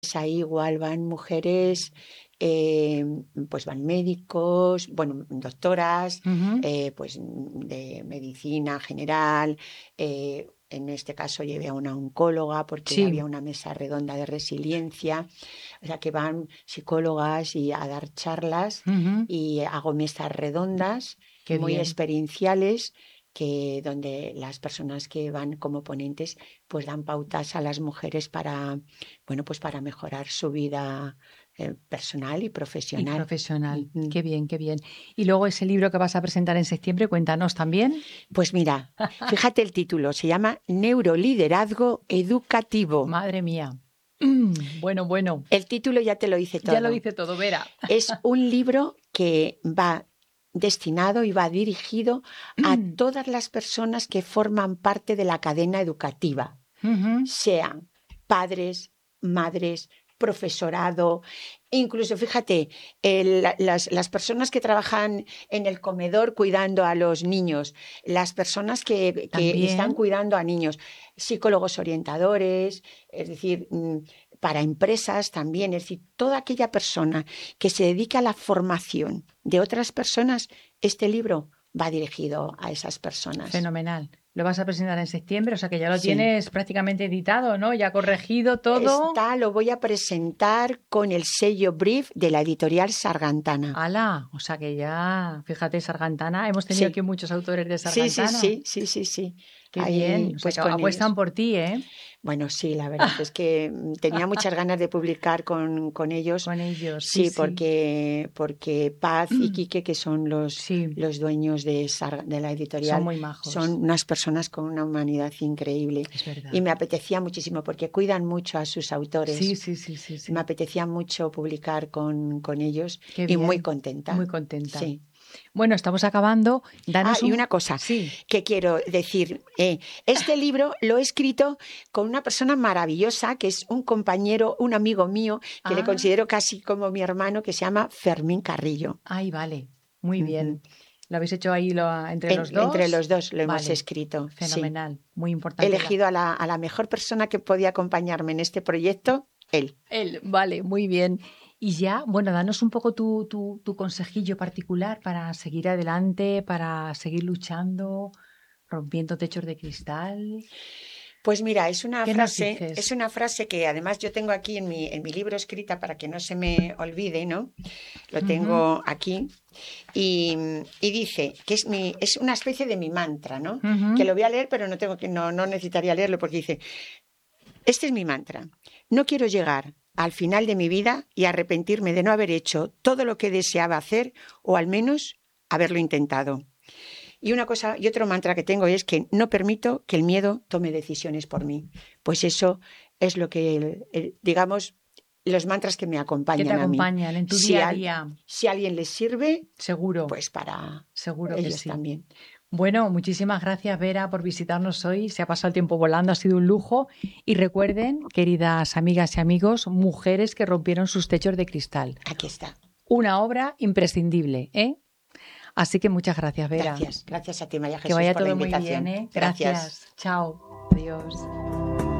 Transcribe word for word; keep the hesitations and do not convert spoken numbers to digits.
ahí igual van mujeres, eh, pues van médicos, bueno, doctoras, Ujú. eh, pues de medicina general, eh, en este caso llevé a una oncóloga porque Sí. había una mesa redonda de resiliencia, o sea que van psicólogas y a dar charlas Ujú. y hago mesas redondas Qué muy bien. experienciales que donde las personas que van como ponentes pues dan pautas a las mujeres para, bueno, pues para mejorar su vida eh, personal y Y profesional. profesional. Ujú. Qué bien, qué bien. Y luego ese libro que vas a presentar en septiembre, cuéntanos también. Pues mira, fíjate el título, se llama Neuroliderazgo Educativo. Madre mía. Mm, bueno, bueno. El título ya te lo dice Ya lo todo. dice todo, Vera. Es un libro que va destinado y va dirigido a todas las personas que forman parte de la cadena educativa, Ujú. sean padres, madres, profesorado, incluso fíjate, el- las, las personas que trabajan en el comedor cuidando a los niños, las personas que, que están También. cuidando a niños, psicólogos orientadores, es decir, mm, para empresas también, es decir, toda aquella persona que se dedica a la formación de otras personas, este libro va dirigido a esas personas. Fenomenal. Lo vas a presentar en septiembre, o sea que ya lo Sí. tienes prácticamente editado, ¿no? Ya corregido todo. Está, lo voy a presentar con el sello Brief de la editorial Sargantana. ¡Hala! O sea que ya, fíjate, Sargantana, hemos tenido Sí, aquí muchos autores de sí, sí, Sargantana. sí, sí, sí, sí. Qué Ahí, bien. O sea pues que con apuestan ellos. por ti, ¿eh? Bueno, sí, la verdad es que mm, tenía muchas ganas de publicar con, con ellos. Con ellos, sí, Sí, sí. porque, porque Paz y Quique, que son los, Sí, los dueños de, Sar- de la son editorial, muy majos. son unas personas con una humanidad increíble. Es verdad. Y me apetecía muchísimo porque cuidan mucho a sus autores. Sí, sí, sí, sí, sí. Me apetecía mucho publicar con, con ellos Qué y muy bien. contenta. Muy contenta. Sí. Bueno, estamos acabando. Ah, Danos y un... una cosa Sí. que quiero decir. eh, este libro lo he escrito con una persona maravillosa, que es un compañero, un amigo mío, que le Ah, considero casi como mi hermano, que se llama Fermín Carrillo. ahí vale. Muy Ujú. bien. ¿Lo habéis hecho ahí lo- entre En- los entre dos? los dos lo hemos Vale. escrito, sí. Fenomenal. Muy He importante. La... elegido a la, a la mejor persona que podía acompañarme en este proyecto, él. Él, vale, muy bien. Y ya, bueno, danos un poco tu, tu, tu consejillo particular para seguir adelante, para seguir luchando, rompiendo techos de cristal. Pues mira, es una ¿Qué nos frase, dices? es una frase que además yo tengo aquí en mi, en mi libro escrita para que no se me olvide, ¿no? Lo Ujú. tengo aquí. Y, y dice que es, mi, es una especie de mi mantra, ¿no? Ujú. Que lo voy a leer, pero no, tengo que, no, no necesitaría leerlo porque dice, este es mi mantra. No quiero llegar al final de mi vida y arrepentirme de no haber hecho todo lo que deseaba hacer o al menos haberlo intentado. Y una cosa y otro mantra que tengo es que no permito que el miedo tome decisiones por mí. Pues eso es lo que, el- el- digamos, los mantras que me Que te acompañan a mí. acompañan en tu Si, día a al- día. si a alguien les sirve, Seguro, pues para seguro que ellos sí. también. Bueno, muchísimas gracias, Vera, por visitarnos hoy. Se ha pasado el tiempo volando, ha sido un lujo. Y recuerden, queridas amigas y amigos, mujeres que rompieron sus techos de cristal. Aquí está. Una obra imprescindible, ¿eh? Así que muchas gracias, Vera. Gracias. Gracias a ti, María Que Jesús, vaya por la todo muy invitación. bien, ¿eh? Gracias. Gracias. Chao. Adiós.